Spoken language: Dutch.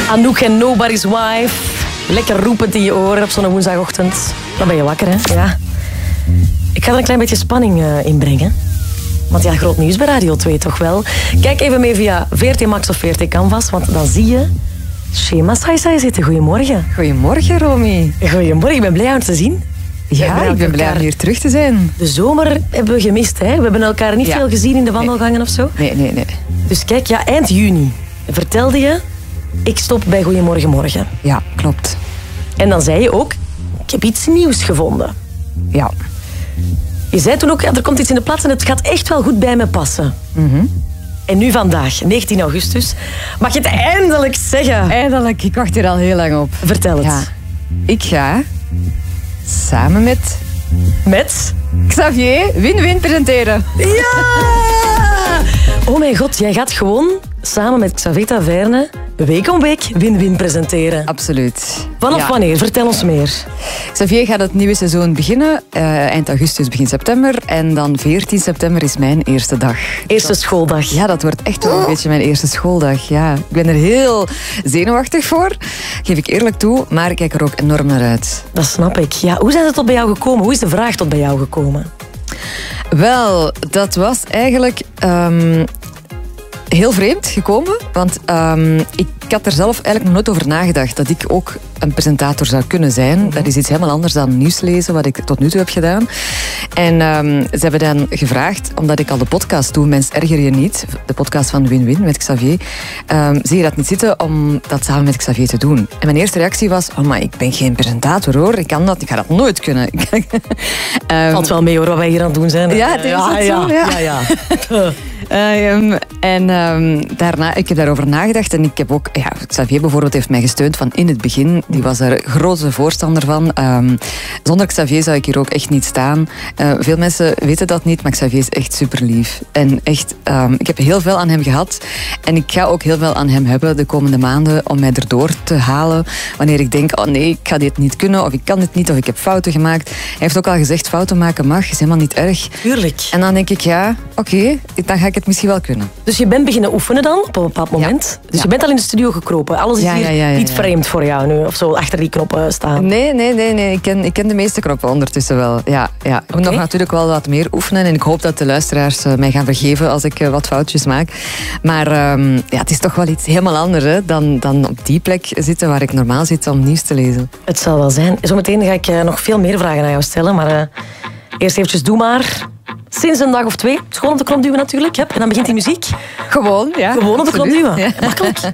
Anouk en Nobody's Wife. Lekker roepend in je oren op zo'n woensdagochtend. Dan ben je wakker, hè? Ja. Ik ga er een klein beetje spanning inbrengen. Want ja, groot nieuws bij Radio 2 toch wel. Kijk even mee via VRT Max of VRT Canvas, want dan zie je Shema Saisai zitten. Goedemorgen. Goedemorgen, Romy. Goedemorgen, ik ben blij om te zien. Ja, ik ben blij om hier terug te zijn. De zomer hebben we gemist, hè? We hebben elkaar niet veel gezien in de wandelgangen of zo. Nee. Dus kijk, ja, eind juni vertelde je, ik stop bij Goedemorgen Morgen. Ja, klopt. En dan zei je ook, ik heb iets nieuws gevonden. Ja. Je zei toen ook, ja, er komt iets in de plaats en het gaat echt wel goed bij me passen. En nu vandaag, 19 augustus, mag je het eindelijk zeggen. Eindelijk, ik wacht hier al heel lang op. Vertel het. Ja. Ik ga samen met Xavier Win-Win presenteren. Ja! Oh mijn god, jij gaat gewoon samen met Xavier Taverne week om week Win-Win presenteren. Absoluut. Vanaf wanneer? Vertel ons meer. Xavier gaat het nieuwe seizoen beginnen. Eind augustus, begin september. En dan 14 september is mijn eerste dag. Eerste schooldag. Ja, dat wordt echt wel een beetje mijn eerste schooldag. Ja. Ik ben er heel zenuwachtig voor, geef ik eerlijk toe. Maar ik kijk er ook enorm naar uit. Dat snap ik. Ja, hoe zijn ze tot bij jou gekomen? Hoe is de vraag tot bij jou gekomen? Wel, dat was eigenlijk heel vreemd gekomen. Want ik had er zelf eigenlijk nog nooit over nagedacht dat ik ook een presentator zou kunnen zijn. Dat is iets helemaal anders dan nieuws lezen, wat ik tot nu toe heb gedaan. En ze hebben dan gevraagd, omdat ik al de podcast doe, Mens erger je niet, de podcast van Win-Win met Xavier, zie je dat niet zitten om dat samen met Xavier te doen? En mijn eerste reactie was, oh, maar ik ben geen presentator hoor, ik ga dat nooit kunnen. Valt wel mee hoor, wat wij hier aan het doen zijn. Ja, het is zo. Ja. Daarna, ik heb daarover nagedacht en ik heb ook, Xavier bijvoorbeeld heeft mij gesteund van in het begin. Die was er grote voorstander van. Zonder Xavier zou ik hier ook echt niet staan. Veel mensen weten dat niet, maar Xavier is echt super lief. En echt, ik heb heel veel aan hem gehad. En ik ga ook heel veel aan hem hebben de komende maanden om mij erdoor te halen. Wanneer ik denk, oh nee, ik ga dit niet kunnen, of ik kan dit niet, of ik heb fouten gemaakt. Hij heeft ook al gezegd, fouten maken mag, is helemaal niet erg. Tuurlijk. En dan denk ik, ja, oké, dan ga ik het misschien wel kunnen. Dus je bent beginnen oefenen dan, op een bepaald moment. Ja. Dus je bent al in de studio gekropen. Alles is hier niet vreemd voor jou nu, of zo achter die knoppen staan. Nee. Ik ken de meeste knoppen ondertussen wel. Ja. Ik moet nog natuurlijk wel wat meer oefenen en ik hoop dat de luisteraars mij gaan vergeven als ik wat foutjes maak. Maar het is toch wel iets helemaal anders hè, dan op die plek zitten waar ik normaal zit om nieuws te lezen. Het zal wel zijn. Zometeen ga ik nog veel meer vragen aan jou stellen, maar eerst eventjes doe maar. Sinds een dag of 2, gewoon op de knop duwen natuurlijk. En dan begint die muziek. Gewoon, ja. Gewoon op de knop duwen. Ja. Makkelijk.